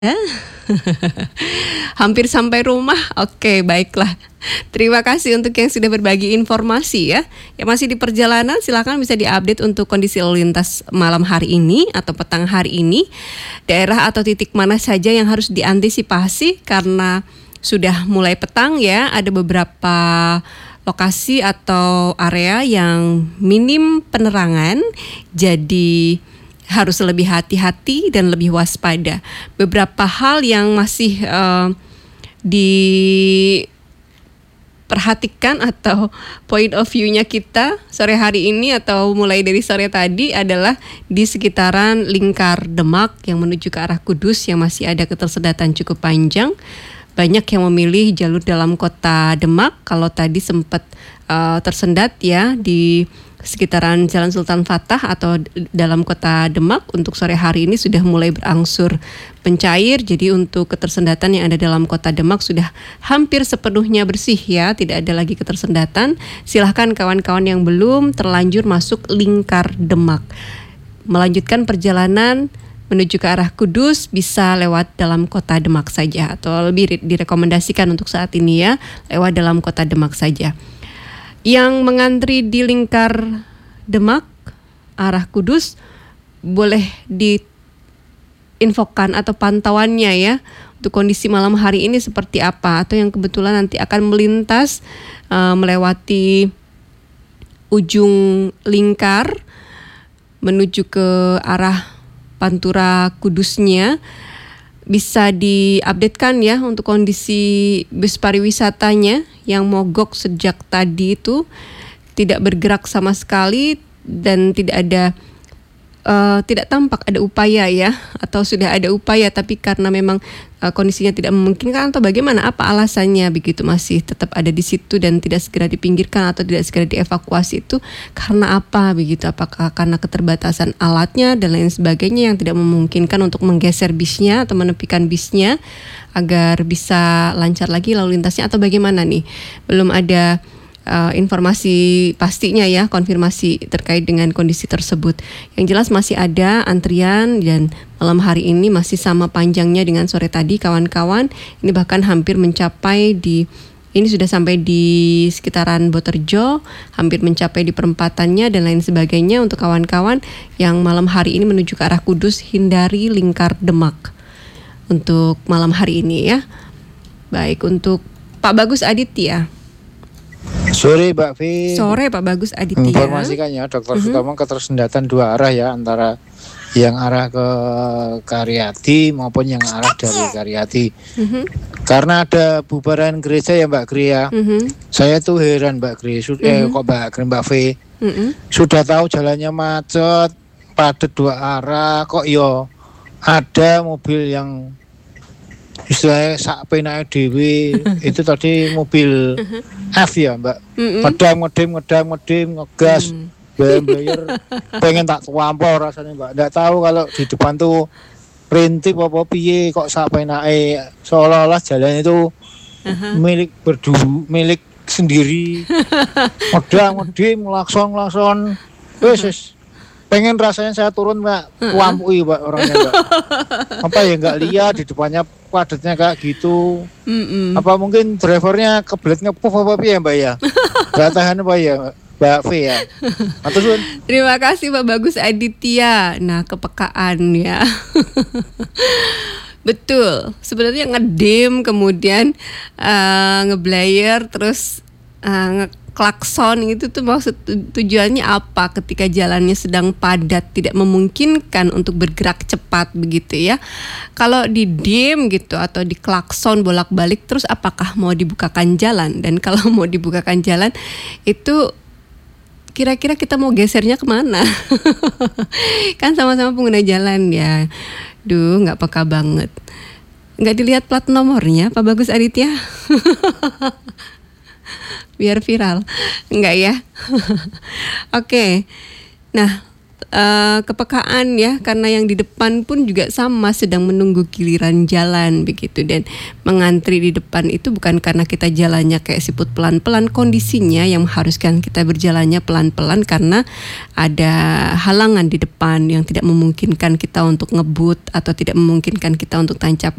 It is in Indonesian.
Hampir sampai rumah. Oke, baiklah. Terima kasih untuk yang sudah berbagi informasi ya. Yang masih di perjalanan silakan bisa diupdate untuk kondisi lalu lintas malam hari ini atau petang hari ini. Daerah atau titik mana saja yang harus diantisipasi karena sudah mulai petang ya. Ada beberapa lokasi atau area yang minim penerangan. Jadi harus lebih hati-hati dan lebih waspada. Beberapa hal yang masih diperhatikan atau point of view-nya kita sore hari ini atau mulai dari sore tadi adalah di sekitaran lingkar Demak yang menuju ke arah Kudus yang masih ada ketersendatan cukup panjang. Banyak yang memilih jalur dalam kota Demak. Kalau tadi sempat tersendat ya di sekitaran Jalan Sultan Fatah atau dalam kota Demak, untuk sore hari ini sudah mulai berangsur mencair. Jadi untuk ketersendatan yang ada dalam kota Demak sudah hampir sepenuhnya bersih ya, tidak ada lagi ketersendatan. Silahkan kawan-kawan yang belum terlanjur masuk lingkar Demak, melanjutkan perjalanan menuju ke arah Kudus bisa lewat dalam kota Demak saja, atau lebih direkomendasikan untuk saat ini ya, lewat dalam kota Demak saja. Yang mengantri di lingkar Demak arah Kudus boleh diinfokan atau pantauannya ya, untuk kondisi malam hari ini seperti apa, atau yang kebetulan nanti akan melintas melewati ujung lingkar menuju ke arah Pantura Kudusnya, bisa diupdatekan ya untuk kondisi bus pariwisatanya yang mogok sejak tadi itu tidak bergerak sama sekali dan tidak tampak ada upaya ya, atau sudah ada upaya tapi karena memang kondisinya tidak memungkinkan atau bagaimana, apa alasannya begitu masih tetap ada di situ dan tidak segera dipinggirkan atau tidak segera dievakuasi, itu karena apa begitu? Apakah karena keterbatasan alatnya dan lain sebagainya yang tidak memungkinkan untuk menggeser bisnya atau menepikan bisnya agar bisa lancar lagi lalu lintasnya, atau bagaimana nih? Belum ada informasi pastinya ya, konfirmasi terkait dengan kondisi tersebut. Yang jelas masih ada antrian dan malam hari ini masih sama panjangnya dengan sore tadi kawan-kawan. Ini bahkan hampir mencapai ini sudah sampai di sekitaran Boterjo, hampir mencapai di perempatannya dan lain sebagainya. Untuk kawan-kawan yang malam hari ini menuju ke arah Kudus, hindari lingkar Demak untuk malam hari ini ya. Baik, untuk Pak Bagus Aditya. Sore Mbak Fi. Sore Pak Bagus Aditya. Informasikannya Dr. Sutomo ketersendatan dua arah ya, antara yang arah ke Karyadi maupun yang arah dari Karyadi. Karena ada bubaran gereja ya Mbak Gri ya. Saya tuh heran Mbak Gri, kok Mbak Fi. Sudah tahu jalannya macet, padat dua arah, kok yo ada mobil yang istilahnya sak penake dhewe. Itu tadi mobil F ya Mbak, ngedem ngegas, bayar pengen tak wampor rasanya Mbak. Nggak tahu kalau di depan tuh rintip apa piye, kok sak penake, seolah-olah jalan itu milik sendiri. Ngedem ngelakson wes pengen rasanya saya turun Mbak, wampui Mbak orangnya Mbak. Apa ya nggak lihat di depannya padatnya kayak gitu. Apa mungkin drivernya kebelet ngepuff apa ya Mbak ya? Gak tahan apa ya Mbak V ya. Terima kasih Pak Bagus Aditya. Nah, kepekaan ya. Betul. Sebenarnya ngedem kemudian ngeblayer terus klakson itu tuh maksud tujuannya apa ketika jalannya sedang padat, tidak memungkinkan untuk bergerak cepat begitu ya. Kalau di dim gitu atau di klakson bolak-balik terus apakah mau dibukakan jalan? Dan kalau mau dibukakan jalan itu kira-kira kita mau gesernya kemana? Kan sama-sama pengguna jalan ya. Duh, nggak peka banget. Nggak dilihat plat nomornya Pak Bagus Aditya? Biar viral. Enggak ya? Oke. Nah, kepekaan ya, karena yang di depan pun juga sama sedang menunggu giliran jalan begitu, dan mengantri di depan itu bukan karena kita jalannya kayak siput pelan-pelan, kondisinya yang mengharuskan kita berjalannya pelan-pelan karena ada halangan di depan yang tidak memungkinkan kita untuk ngebut atau tidak memungkinkan kita untuk tancap